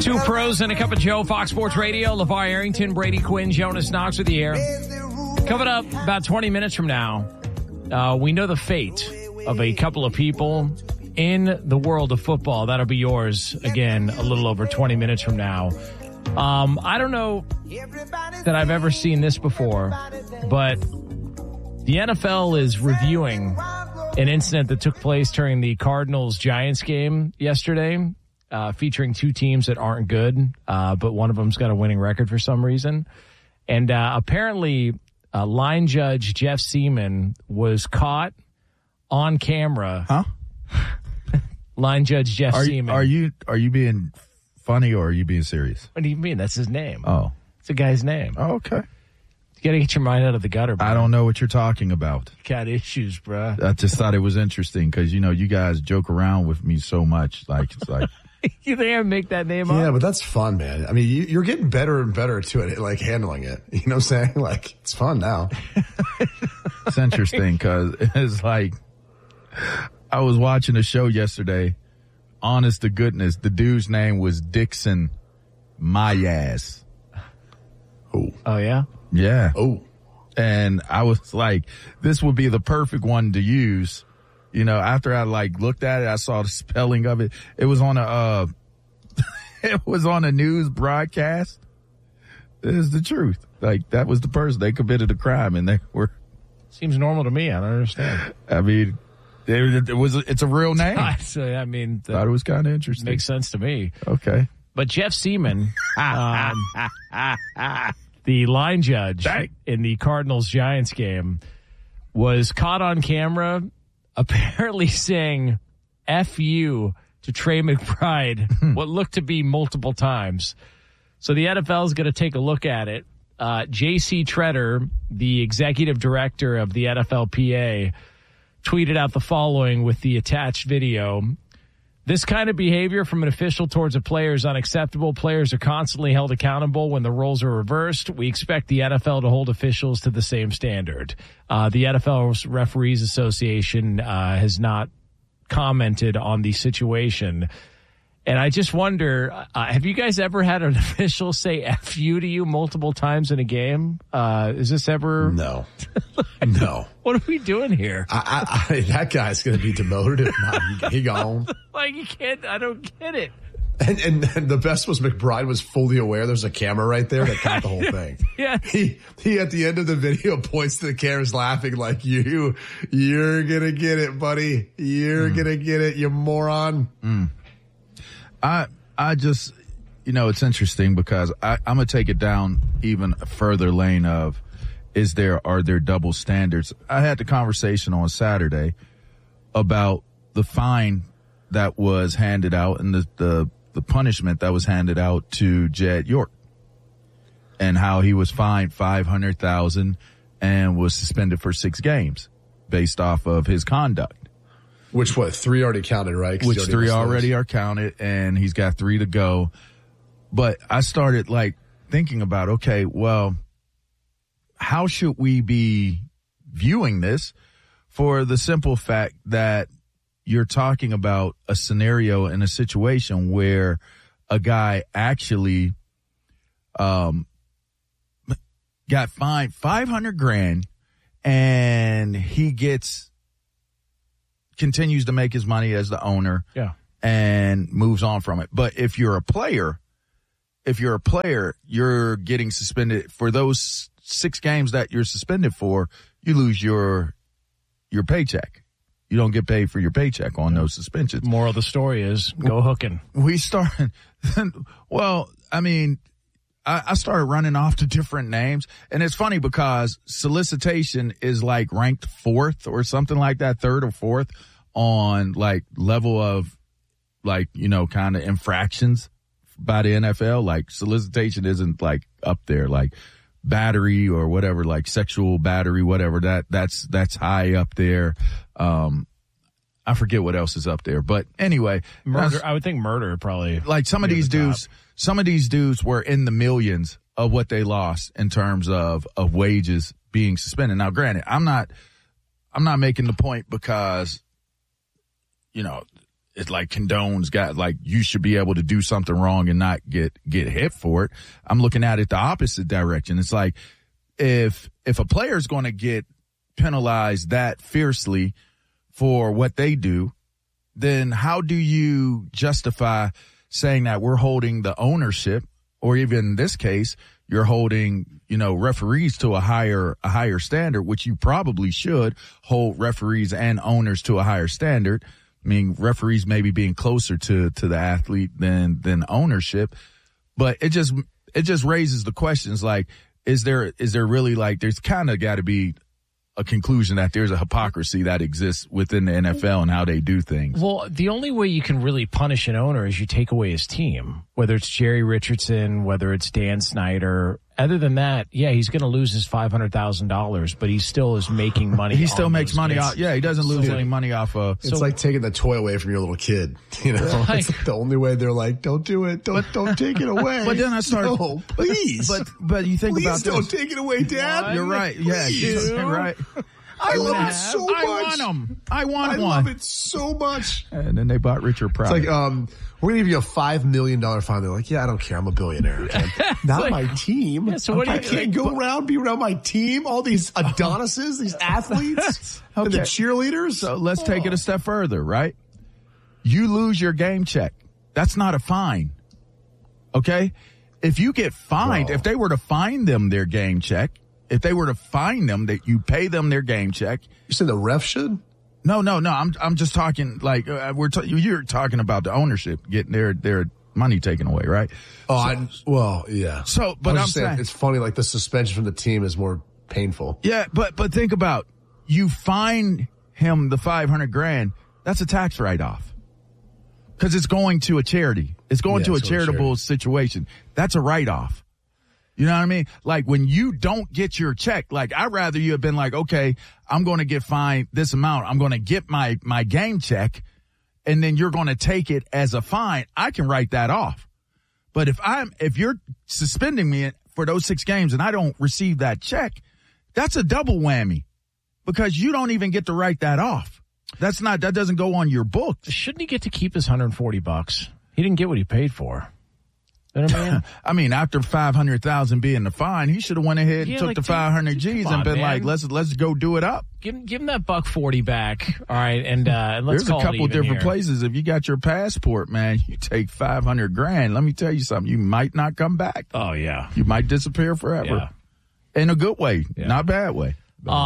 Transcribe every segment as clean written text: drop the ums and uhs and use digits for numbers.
Two pros and a cup of Joe, Fox Sports Radio. LeVar Arrington, Brady Quinn, Jonas Knox with the air. Coming up about 20 minutes from now, we know the fate of a couple of people in the world of football. That'll be yours again a little over 20 minutes from now. I don't know that I've ever seen this before, but the NFL is reviewing an incident that took place during the Cardinals-Giants game yesterday, featuring two teams that aren't good, but one of them's got a winning record for some reason. And apparently, line judge Jeff Seaman was caught on camera. Huh? Line judge Jeff Seaman. Are you being funny or are you being serious? What do you mean? That's his name. Oh. It's a guy's name. Oh, okay. You got to get your mind out of the gutter, bro. I don't know what you're talking about. You got issues, bro. I just thought it was interesting because, you guys joke around with me so much. It's like... You think I make that name up? Yeah, but that's fun, man. I mean, you're getting better and better to it, like handling it. You know what I'm saying? Like, it's fun now. It's interesting because it's like, I was watching a show yesterday. Honest to goodness, the dude's name was Dixon Mayas. Oh, yeah? Yeah. Oh. And I was like, this would be the perfect one to use. After I looked at it, I saw the spelling of it. It was on it was on a news broadcast. It is the truth. That was the person. They committed a crime and they were. Seems normal to me. I don't understand. I mean, it's a real name. Thought it was kind of interesting. Makes sense to me. Okay. But Jeff Seaman, the line judge in the Cardinals-Giants game, was caught on camera apparently saying F you to Trey McBride what looked to be multiple times. So the NFL is going to take a look at it. J.C. Treader, the executive director of the NFLPA, tweeted out the following with the attached video. This kind of behavior from an official towards a player is unacceptable. Players are constantly held accountable when the roles are reversed. We expect the NFL to hold officials to the same standard. The NFL Referees Association has not commented on the situation. And I just wonder, have you guys ever had an official say F you to you multiple times in a game? Is this ever? No. No. What are we doing here? That guy's going to be demoted if not. He gone. You can't, I don't get it. And the best was McBride was fully aware there's a camera right there that caught the whole thing. Yeah. He at the end of the video points to the cameras laughing like you're going to get it, buddy. You're going to get it, you moron. I just, it's interesting because I'm going to take it down even a further lane of, are there double standards? I had the conversation on Saturday about the fine that was handed out and the punishment that was handed out to Jed York and how he was fined $500,000 and was suspended for 6 games based off of his conduct. Which 3 already counted, right? Which 3 already are counted, and he's got 3 to go. But I started thinking about, okay, well, how should we be viewing this for the simple fact that you're talking about a scenario in a situation where a guy actually got fined $500,000 and he continues to make his money as the owner and moves on from it. But if you're a player, you're getting suspended for those 6 games that you're suspended for. You lose your paycheck. You don't get paid for your paycheck on those suspensions. Moral of the story is go hooking. We started, well, I mean, I started running off to different names. And it's funny because solicitation is ranked 4th or something like that, 3rd or 4th on level of kind of infractions by the NFL. Solicitation isn't up there, battery or whatever, sexual battery, whatever, that's high up there. I forget what else is up there, but anyway, murder. I would think murder probably. Some of these dudes were in the millions of what they lost in terms of wages being suspended. Now, granted, I'm not making the point because, it like condones you should be able to do something wrong and not get hit for it. I'm looking at it the opposite direction. It's like if a player is going to get penalized that fiercely for what they do, then how do you justify saying that we're holding the ownership, or even in this case, you're holding, referees to a higher standard, which you probably should hold referees and owners to a higher standard. I mean, referees maybe being closer to the athlete than ownership, but it just raises the questions like, is there really there's kind of got to be a conclusion that there's a hypocrisy that exists within the NFL and how they do things. Well, the only way you can really punish an owner is you take away his team, whether it's Jerry Richardson, whether it's Dan Snyder. Other than that, yeah, he's going to lose his $500,000, but he still is making money. He still makes money off. Yeah, he doesn't lose any money off of. It's like taking the toy away from your little kid. It's like the only way they're like, don't do it. Don't take it away. But then I start, no, please. But you think about this. Please don't take it away, Dad. You're right. Yeah, you're right. I love it so much. I want them. I want one. I love it so much. And then they bought Richard Pryor. It's like, we're going to give you a $5 million fine. They're like, yeah, I don't care. I'm a billionaire. Okay? Not my team. Yeah, so I can't go around, be around my team. All these Adonises, these athletes, and the cheerleaders. So let's take it a step further, right? You lose your game check. That's not a fine. Okay? If you get fined, if they were to fine them their game check, if they were to fine them, that you pay them their game check. You said the ref should? No. I'm just talking like you're talking about the ownership getting their money taken away, right? Oh, yeah. So, but I'm saying it's funny. Like the suspension from the team is more painful. Yeah, but think about you fine him the $500,000. That's a tax write-off because it's going to a charity. It's going to a charitable situation. That's a write-off. You know what I mean? Like when you don't get your check, like I'd rather you have been like, okay, I'm going to get fined this amount. I'm going to get my game check and then you're going to take it as a fine. I can write that off. But if you're suspending me for those 6 games and I don't receive that check, that's a double whammy because you don't even get to write that off. That doesn't go on your books. Shouldn't he get to keep his $140? He didn't get what he paid for. You know what I mean? I mean, after $500,000 being the fine, he should have went ahead and took the 500 G's and been like, let's go do it up. Give him that $140 back. All right. And, let's There's a couple different places. If you got your passport, man, you take $500,000. Let me tell you something. You might not come back. Oh yeah. You might disappear forever. Yeah. In a good way, not a bad way.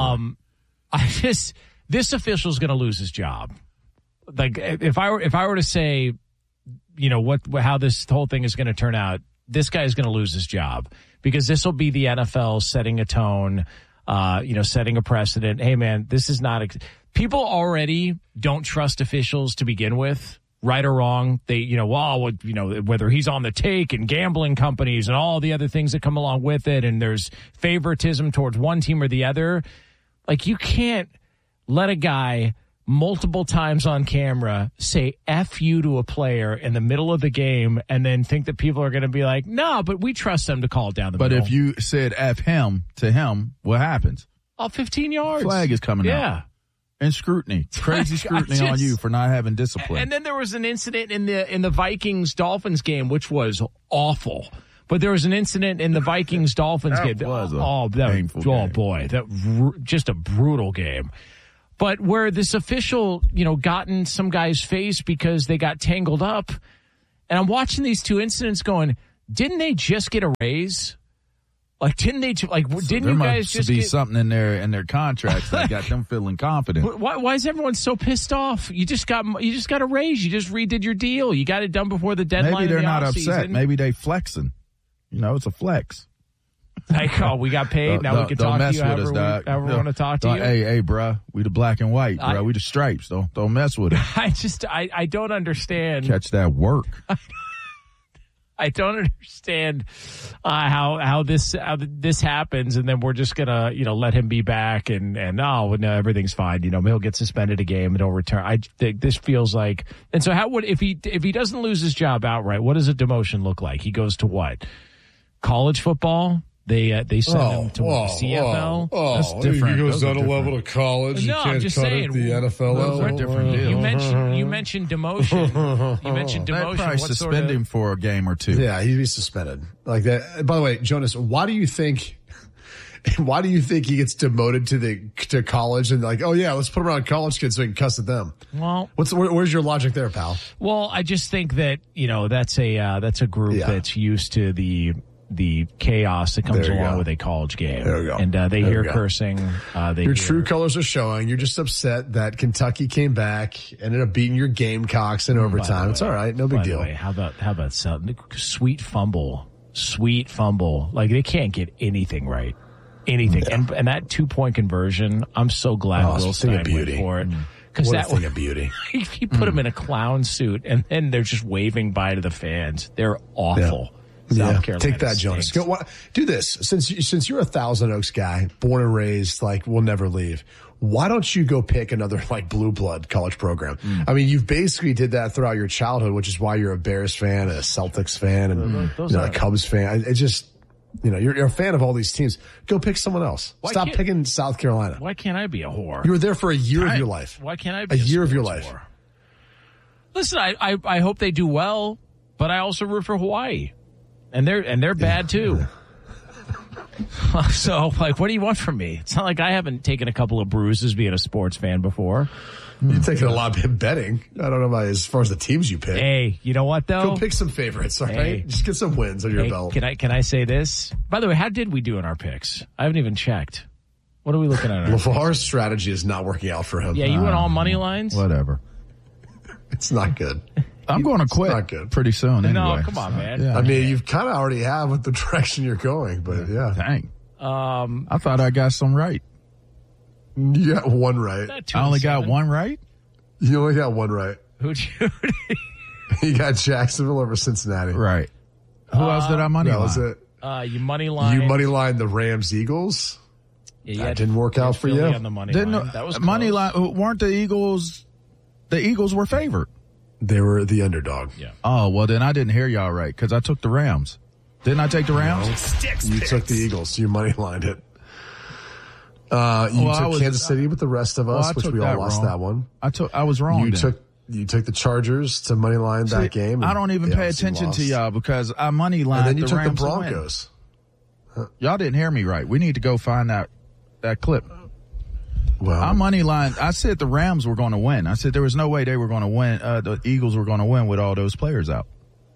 This official's going to lose his job. Like if I were to say, how this whole thing is going to turn out, this guy is going to lose his job because this will be the NFL setting a tone, setting a precedent. Hey man, this is not, people already don't trust officials to begin with, right or wrong. They, whether he's on the take and gambling companies and all the other things that come along with it. And there's favoritism towards one team or the other. Like you can't let a guy multiple times on camera say F you to a player in the middle of the game and then think that people are going to be like, no, but we trust them to call it down the middle. But if you said F him to him, what happens? 15 yards. Flag is coming out. Yeah. And scrutiny. Crazy scrutiny on you for not having discipline. And then there was an incident in the Vikings-Dolphins game, which was awful. But there was an incident in the Vikings-Dolphins game. That was a painful game. Oh, boy. Just a brutal game. But where this official, got in some guy's face because they got tangled up. And I'm watching these two incidents going, didn't they just get a raise? Like, didn't they, didn't you guys just be something in their contracts that got them feeling confident? Why is everyone so pissed off? You just got a raise. You just redid your deal. You got it done before the deadline. Maybe they're not upset. Maybe they flexing. It's a flex. Like, we got paid. Now we can talk to you however we want to talk to you. Hey, bruh. We the black and white, bruh. We the stripes. Don't mess with it. I don't understand. Catch that work. I don't understand how this happens, and then we're just gonna let him be back, and no, everything's fine. He'll get suspended a game and he'll return. I think this feels like, and so if he doesn't lose his job outright, what does a demotion look like? He goes to what? College football? They send him to CFL. That's different. He goes down a level to college. No, you can't I'm just cut saying. at the NFL level. Those are different deals. You mentioned demotion. You mentioned They'd demotion. probably suspend him for a game or two. Yeah, he'd be suspended like that. By the way, Jonas, why do you think he gets demoted to college and like, oh yeah, let's put him around college kids so he can cuss at them? Well, where's your logic there, pal? Well, I just think that that's a group that's used to the chaos that comes along with a college game. There we go. And they hear cursing. Your true colors are showing. You're just upset that Kentucky came back, ended up beating your Gamecocks in overtime. It's all right. No big deal. Way, how about sweet fumble? Sweet fumble. Like, they can't get anything right. Anything. Yeah. And that 2-point conversion, I'm so glad Will Stein went for it. What a thing of beauty. He put him in a clown suit, and then they're just waving bye to the fans. They're awful. Yeah. South Carolina take that, Jonas. Do this. Since you're a Thousand Oaks guy, born and raised, like, will never leave. Why don't you go pick another like blue blood college program? I mean, you've basically did that throughout your childhood, which is why you're a Bears fan, a Celtics fan, and a Cubs fan. It just, you're a fan of all these teams. Go pick someone else. Stop picking South Carolina. Why can't I be a whore? You were there for a year of your life. Why can't I be a year of your life? Whore? Listen, I hope they do well, but I also root for Hawaii. And they're bad too. So, like, what do you want from me? It's not like I haven't taken a couple of bruises being a sports fan before. You've taken a lot of betting. I don't know about as far as the teams you pick. Hey, you know what though? Go pick some favorites, all right? Just get some wins on your belt. Can I say this? By the way, how did we do in our picks? I haven't even checked. What are we looking at? LeVar's strategy is not working out for him. Yeah, you went all money lines? Whatever. It's not good. I'm going to quit pretty soon anyway. No, come on, man. Yeah. I mean, you've kind of already have with the direction you're going, but yeah. Dang. I thought I got some right. You got one right. I only got one right? You only got one right. Who'd you? You got Jacksonville over Cincinnati. Right. Who else did I money line? That was it. You money line. You money lined the Rams Eagles. Yeah, that didn't work out for you. On the money line. That was close. Money line. Weren't the Eagles? The Eagles were favored. They were the underdog. Yeah. Oh, well, then I didn't hear y'all right because I took the Rams. Didn't I take the Rams? No, you took the Eagles. So you money lined it. You took Kansas City with the rest of us, which we all lost that one. I was wrong. You took the Chargers to money line that game. I don't even pay attention to y'all because I money lined. And then you took Rams the Broncos. Y'all didn't hear me right. We need to go find that clip. Well, I money line. I said the Rams were going to win. I said there was no way they were going to win. The Eagles were going to win with all those players out.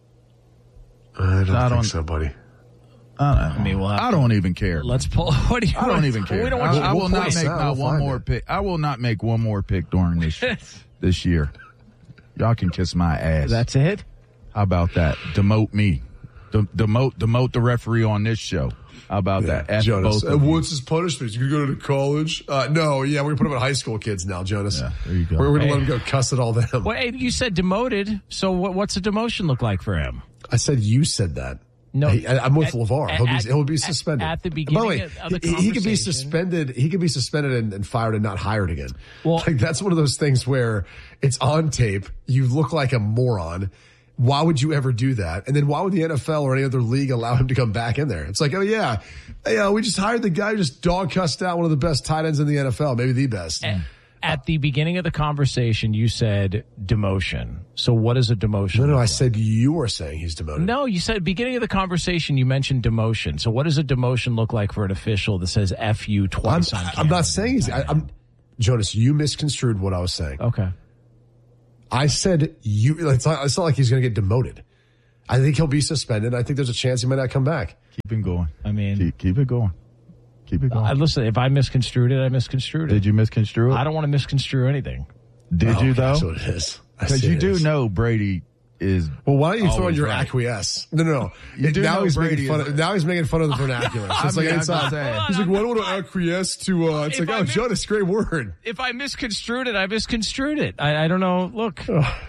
I don't think so, buddy. I don't even care. Let's pull. What do you? I don't even care. We don't want I will not make one more pick. I will not make one more pick during this year. Y'all can kiss my ass. That's it. How about that? Demote me. Demote the referee on this show. How about that? Jonas, what's his punishment? You gonna go to college? No, we're gonna put him in high school kids now, Jonas. Yeah, there you go. We're gonna let him go cuss at all them. Well, you said demoted, so what's a demotion look like for him? I said you said that. No, I'm with LeVar. He'll be suspended. At the beginning. By the way, of the he could be suspended. He could be suspended and fired and not hired again. Well, like, that's one of those things where it's on tape. You look like a moron. Why would you ever do that? And then why would the NFL or any other league allow him to come back in there? It's like, oh yeah, hey, we just hired the guy who just dog cussed out one of the best tight ends in the NFL, maybe the best. At the beginning of the conversation, you said demotion. So what is a demotion? No, I said you were saying he's demoted. No, you said beginning of the conversation, you mentioned demotion. So what does a demotion look like for an official that says F you twice on camera? I'm not saying Jonas, you misconstrued what I was saying. Okay. I said it's not like he's going to get demoted. I think he'll be suspended. I think there's a chance he might not come back. Keep him going. I mean, keep it going. Keep it going. Listen, if I misconstrued it, I misconstrued it. Did you misconstrue it? I don't want to misconstrue anything. Did you though? That's what it is. Because you do know Brady is. Well, why don't you throw in your acquiesce? No. Now he's making fun of the vernacular. So it's he's like, well, I don't want to acquiesce to. It's like, oh, Jonas, great word. If I misconstrued it, I misconstrued it. I don't know. Look,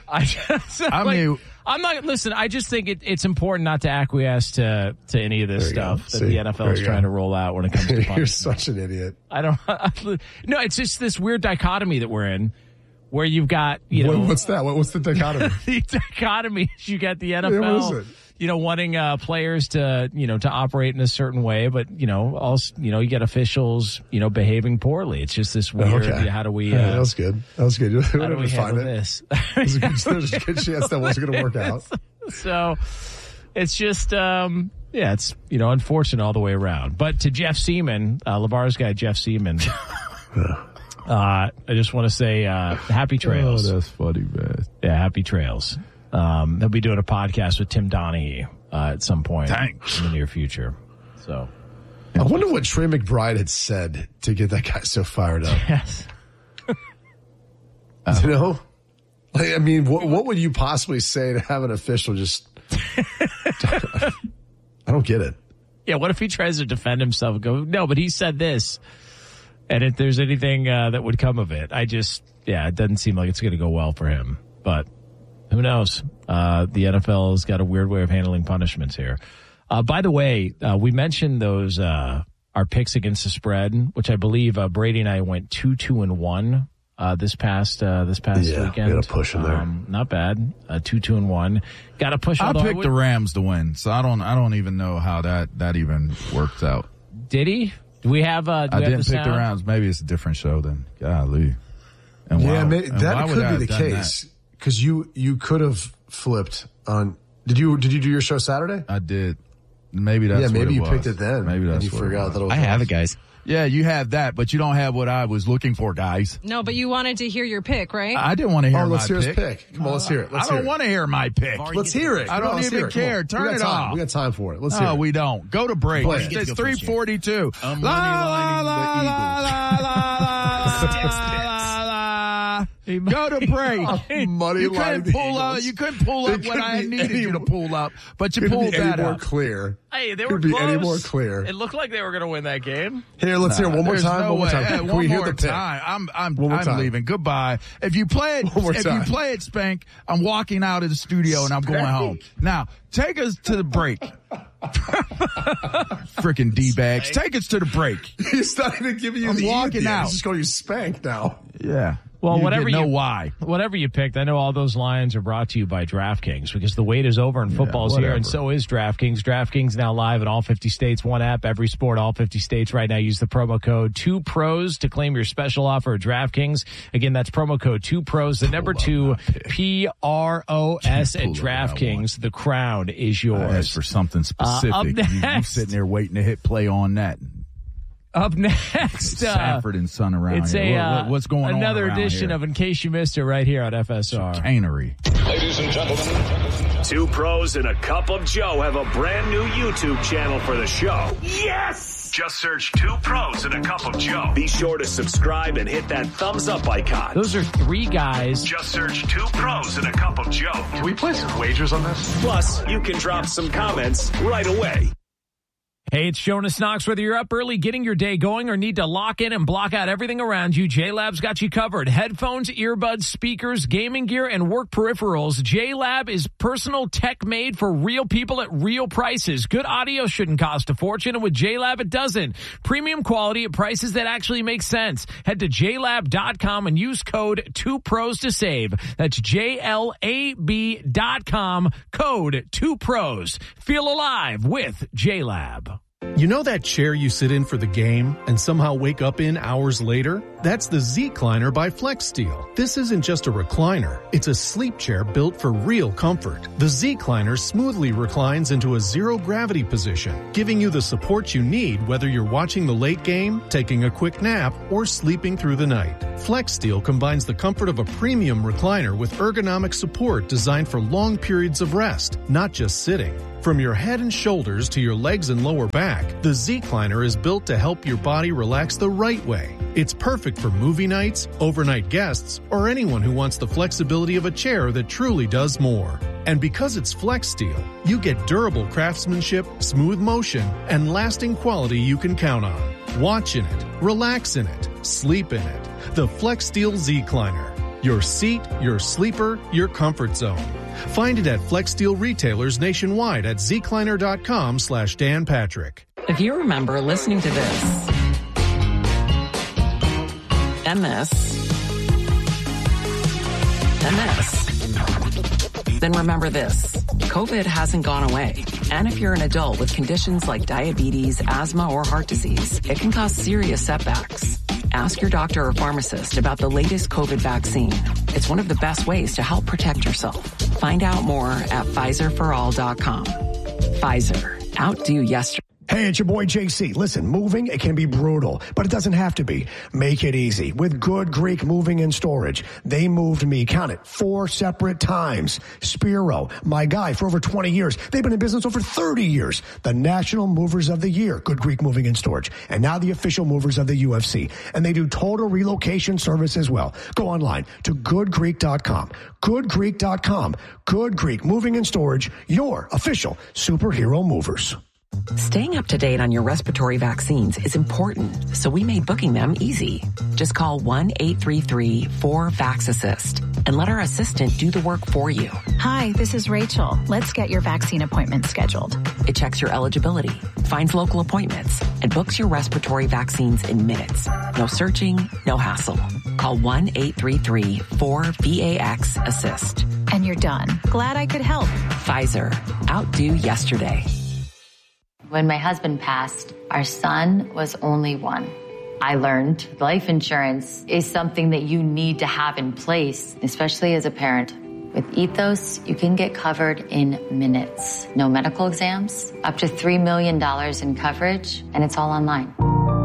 I'm not. Listen, I just think it's important not to acquiesce to any of this stuff that the NFL is trying to roll out when it comes to punishment. You're such an idiot. No, it's just this weird dichotomy that we're in. Where you've got, what's that? What's the dichotomy? The dichotomy is you got the NFL. Yeah, what is it? wanting players to, to operate in a certain way, but, also, you get officials, behaving poorly. It's just this weird, how do we... that was good. That was good. How do we handle this? There's a good chance that wasn't going to work out. So it's just, it's, unfortunate all the way around. But to Jeff Seaman, LeVar's guy, Jeff Seaman, I just want to say happy trails. Oh, that's funny, man. Yeah, happy trails. They'll be doing a podcast with Tim Donaghy at some point in the near future. So, I wonder what Trey McBride had said to get that guy so fired up. Yes. I mean, what would you possibly say to have an official just... I don't get it. Yeah, what if he tries to defend himself and go, no, but he said this, and if there's anything that would come of it, it doesn't seem like it's going to go well for him. But who knows? The NFL has got a weird way of handling punishments here. By the way, we mentioned those our picks against the spread, which I believe Brady and I went 2-2-1 this past weekend. Yeah, got a push in there. Not bad. 2-2-1. Got a push. I picked the Rams to win, so I don't even know how that even works out. Did he? Do we have? I didn't pick the Rams. Maybe it's a different show then. Golly. And that could be the case because you could have flipped on. Did you do your show Saturday? I did. Maybe that's maybe what you picked it then. Maybe that's and you forgot that it was. I have it, guys. Yeah, you have that, but you don't have what I was looking for, guys. No, but you wanted to hear your pick, right? I didn't want to hear my pick. Let's hear his pick. Come on, let's hear it. I don't want to hear my pick. Let's hear it. I don't even care. Turn it off. We got time for it. Let's hear it. No, we don't. Go to break. Play it. It's 3:42. I'm money lining the Eagles. Go to break. Money You lining couldn't the pull up. Eagles. You couldn't pull up what I needed you to pull up, but you Couldn't pulled be that any more up. clear. Hey, they were Couldn't be close. any more clear. It looked like they were going to win that game. Here, let's hear it one more There's time. no one more way. time. Hey, Can one we hear more the pick? time. I'm One more time. leaving. Goodbye. If you play it, Spank, I'm walking out of the studio and I'm going home. Now, take us to the break. Freaking D-bags. Take us to the break. He's not even giving you I'm the walking out. He's just calling you Spank now. Yeah. Well, whatever you picked, I know all those lines are brought to you by DraftKings because the wait is over and football's here, and so is DraftKings. DraftKings now live in all 50 states, one app, every sport, all 50 states. Right now, use the promo code 2pros to claim your special offer at DraftKings. Again, that's promo code 2pros, the number 2, PROS at DraftKings. The crown is yours. I asked for something specific. Up next, you sitting there waiting to hit play on that. Up next, Sanford and Son around it's here. What's going on another around edition here? of In Case You Missed It right here on FSR. Chicanery. Ladies and gentlemen, 2 pros and a cup of Joe have a brand new YouTube channel for the show. Yes! Just search 2 pros and a cup of Joe. Be sure to subscribe and hit that thumbs up icon. Those are 3 guys. Just search 2 pros and a cup of Joe. can we play some wagers on this? Plus, you can drop some comments right away. Hey, it's Jonas Knox. Whether you're up early getting your day going or need to lock in and block out everything around you, JLab's got you covered. Headphones, earbuds, speakers, gaming gear, and work peripherals. JLab is personal tech made for real people at real prices. Good audio shouldn't cost a fortune, and with JLab, it doesn't. Premium quality at prices that actually make sense. Head to JLab.com and use code 2pros to save. That's JLAB.com, code 2pros. Feel alive with JLab. You know that chair you sit in for the game and somehow wake up in hours later? That's the Z-Cliner by FlexSteel. This isn't just a recliner. It's a sleep chair built for real comfort. The Z-Cliner smoothly reclines into a zero-gravity position, giving you the support you need whether you're watching the late game, taking a quick nap, or sleeping through the night. FlexSteel combines the comfort of a premium recliner with ergonomic support designed for long periods of rest, not just sitting. From your head and shoulders to your legs and lower back, the Z-Cliner is built to help your body relax the right way. It's perfect for movie nights, overnight guests, or anyone who wants the flexibility of a chair that truly does more. And because it's FlexSteel, you get durable craftsmanship, smooth motion, and lasting quality you can count on. Watch in it, relax in it, sleep in it. The FlexSteel Z-Cliner. Your seat, your sleeper, your comfort zone. Find it at FlexSteel retailers nationwide at zcliner.com/Dan Patrick. If you remember listening to this and this and this, Then remember this, COVID hasn't gone away. And if you're an adult with conditions like diabetes, asthma, or heart disease, it can cause serious setbacks. Ask your doctor or pharmacist about the latest COVID vaccine. It's one of the best ways to help protect yourself. Find out more at PfizerForAll.com. Pfizer, outdo yesterday. Hey, it's your boy JC. Listen, moving, it can be brutal, but it doesn't have to be. Make it easy with Good Greek Moving and Storage. They moved me, count it, 4 separate times. Spiro, my guy for over 20 years. They've been in business over 30 years. The National Movers of the Year, Good Greek Moving and Storage. And now the official movers of the UFC. And they do total relocation service as well. Go online to goodgreek.com. Goodgreek.com. Good Greek Moving and Storage, your official superhero movers. Staying up to date on your respiratory vaccines is important, so we made booking them easy. Just call 1-833-4VAX-ASSIST and let our assistant do the work for you. Hi, this is Rachel. Let's get your vaccine appointment scheduled. It checks your eligibility, finds local appointments, and books your respiratory vaccines in minutes. No searching, no hassle. Call 1-833-4VAX-ASSIST. And you're done. Glad I could help. Pfizer, outdo yesterday. When my husband passed, our son was only 1. I learned life insurance is something that you need to have in place, especially as a parent. With Ethos, you can get covered in minutes. No medical exams, up to $3 million in coverage, and it's all online.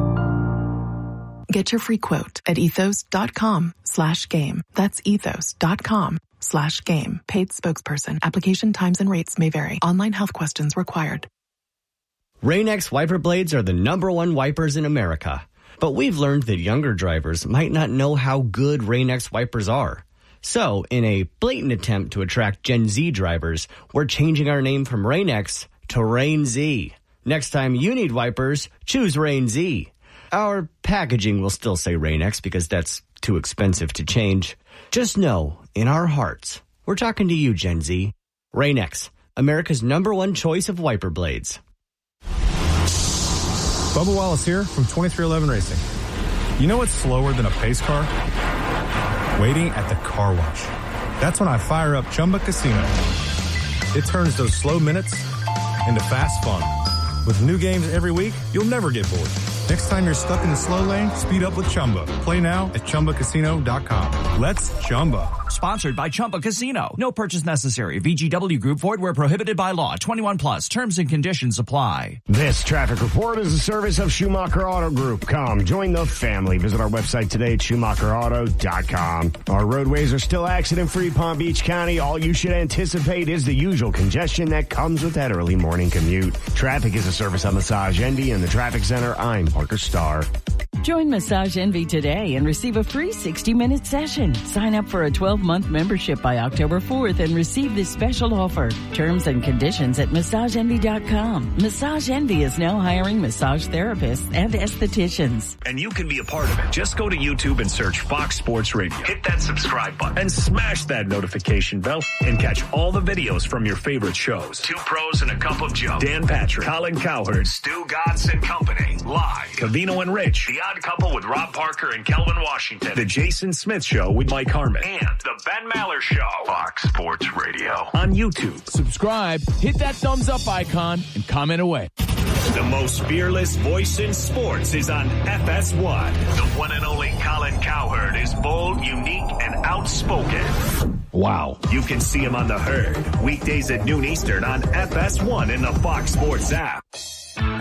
Get your free quote at ethos.com/game. That's ethos.com/game. Paid spokesperson. Application times and rates may vary. Online health questions required. Rain-X wiper blades are the #1 wipers in America. But we've learned that younger drivers might not know how good Rain-X wipers are. So, in a blatant attempt to attract Gen Z drivers, we're changing our name from Rain-X to Rain-Z. Next time you need wipers, choose Rain-Z. Our packaging will still say Rain-X because that's too expensive to change. Just know, in our hearts, we're talking to you, Gen Z. Rain-X, America's #1 choice of wiper blades. Bubba Wallace here from 2311 Racing. You know what's slower than a pace car? Waiting at the car wash. That's when I fire up Chumba Casino. It turns those slow minutes into fast fun. With new games every week, you'll never get bored. Next time you're stuck in the slow lane, speed up with Chumba. Play now at ChumbaCasino.com. Let's Chumba. Sponsored by Chumba Casino. No purchase necessary. VGW Group. Void where prohibited by law. 21 plus. Terms and conditions apply. This traffic report is a service of Schumacher Auto Group. Come, join the family. Visit our website today at SchumacherAuto.com. Our roadways are still accident-free, Palm Beach County. All you should anticipate is the usual congestion that comes with that early morning commute. Traffic is a service of Massage Envy and the Traffic Center. I'm Parker Starr. Join Massage Envy today and receive a free 60-minute session. Sign up for a 12-month membership by October 4th and receive this special offer. Terms and conditions at MassageEnvy.com. Massage Envy is now hiring massage therapists and estheticians. And you can be a part of it. Just go to YouTube and search Fox Sports Radio. Hit that subscribe button and smash that notification bell and catch all the videos from your favorite shows. Two Pros and a Cup of Joe. Dan Patrick, Colin Cowherd, Stu Gatz and Company. Live. Covino and Rich. The Odd Couple with Rob Parker and Kelvin Washington. The Jason Smith Show with Mike Harmon. And The Ben Maller Show. Fox Sports Radio. On YouTube. Subscribe, hit that thumbs up icon, and comment away. The most fearless voice in sports is on FS1. The one and only Colin Cowherd is bold, unique, and outspoken. Wow. You can see him on The Herd. Weekdays at noon Eastern on FS1 in the Fox Sports app.